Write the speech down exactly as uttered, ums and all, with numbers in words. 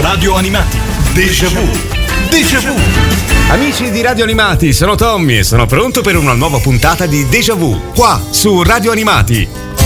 Radio Animati. Déjà vu. Déjà vu. Amici di Radio Animati, sono Tommy e sono pronto per una nuova puntata di Déjà vu, qua su Radio Animati.